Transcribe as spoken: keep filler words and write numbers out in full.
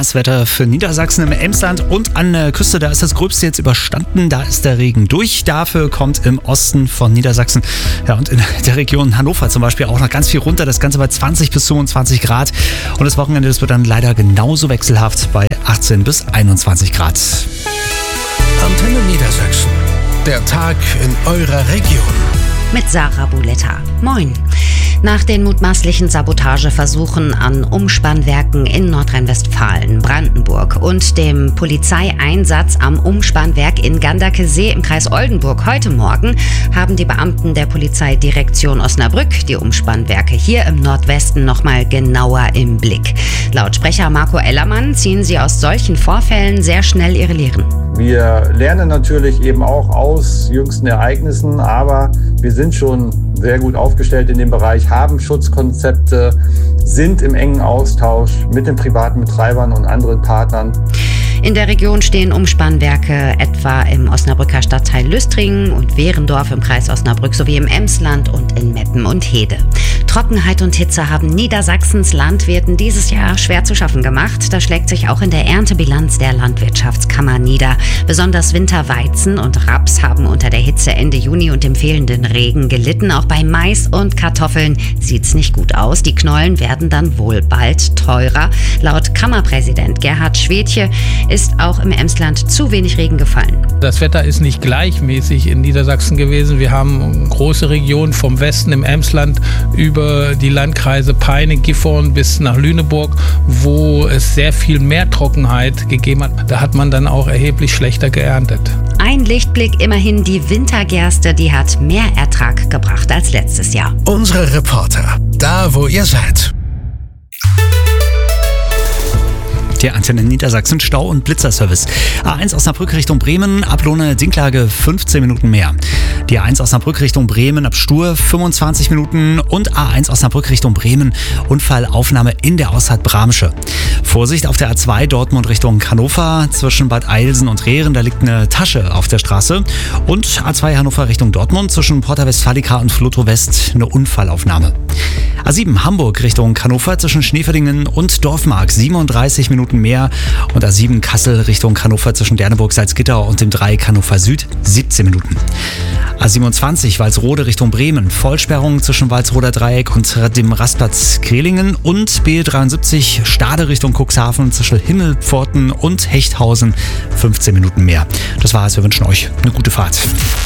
das Wetter für Niedersachsen im Emsland und an der Küste. Da ist das Gröbste jetzt überstanden, da ist der Regen durch. Dafür kommt im Osten von Niedersachsen, ja, und in der Region Hannover zum Beispiel auch noch ganz viel runter. Das Ganze bei zwanzig bis fünfundzwanzig Grad. Und das Wochenende, das wird dann leider genauso wechselhaft bei achtzehn bis einundzwanzig Grad. Antenne Niedersachsen. Der Tag in eurer Region. Mit Sarah Buletta. Moin. Nach den mutmaßlichen Sabotageversuchen an Umspannwerken in Nordrhein-Westfalen, Brandenburg und dem Polizeieinsatz am Umspannwerk in Ganderkesee im Kreis Oldenburg heute Morgen haben die Beamten der Polizeidirektion Osnabrück die Umspannwerke hier im Nordwesten nochmal genauer im Blick. Laut Sprecher Marco Ellermann ziehen sie aus solchen Vorfällen sehr schnell ihre Lehren. Wir lernen natürlich eben auch aus jüngsten Ereignissen, aber wir sind schon sehr gut aufgestellt in dem Bereich, haben Schutzkonzepte, sind im engen Austausch mit den privaten Betreibern und anderen Partnern. In der Region stehen Umspannwerke etwa im Osnabrücker Stadtteil Lüstringen und Wehrendorf im Kreis Osnabrück sowie im Emsland und in Meppen und Hede. Trockenheit und Hitze haben Niedersachsens Landwirten dieses Jahr schwer zu schaffen gemacht. Das schlägt sich auch in der Erntebilanz der Landwirtschaftskammer nieder. Besonders Winterweizen und Raps haben unter der Hitze Ende Juni und dem fehlenden Regen gelitten. Auch bei Mais und Kartoffeln sieht's nicht gut aus. Die Knollen werden dann wohl bald teurer. Laut Kammerpräsident Gerhard Schwedtje ist auch im Emsland zu wenig Regen gefallen. Das Wetter ist nicht gleichmäßig in Niedersachsen gewesen. Wir haben große Regionen vom Westen im Emsland über die Landkreise Peine, Gifhorn bis nach Lüneburg, wo es sehr viel mehr Trockenheit gegeben hat. Da hat man dann auch erheblich schlechter geerntet. Ein Lichtblick immerhin, die Wintergerste, die hat mehr Ertrag gebracht als letztes Jahr. Unsere Reporter, da wo ihr seid. Der Antenne Niedersachsen Stau- und Blitzerservice. A eins Osnabrück Richtung Bremen, ab Lohne-Dinklage fünfzehn Minuten mehr. Die A eins Osnabrück Richtung Bremen ab Stur fünfundzwanzig Minuten und A eins Osnabrück Richtung Bremen, Unfallaufnahme in der Ausfahrt Bramsche. Vorsicht auf der A zwei Dortmund Richtung Hannover, zwischen Bad Eilsen und Rehren, da liegt eine Tasche auf der Straße. Und A zwei Hannover Richtung Dortmund, zwischen Porta Westfalica und Flotow West, eine Unfallaufnahme. A sieben Hamburg Richtung Hannover, zwischen Schneeferlingen und Dorfmark, siebenunddreißig Minuten mehr. Und A sieben Kassel Richtung Hannover, zwischen Derneburg, Salzgitter und dem Dreieck Hannover Süd, siebzehn Minuten. A siebenundzwanzig Walsrode Richtung Bremen, Vollsperrung zwischen Walsroder Dreieck und dem Rastplatz Krehlingen. Und B dreiundsiebzig Stade Richtung Cuxhaven, zwischen Himmelpforten und Hechthausen, fünfzehn Minuten mehr. Das war's, wir wünschen euch eine gute Fahrt.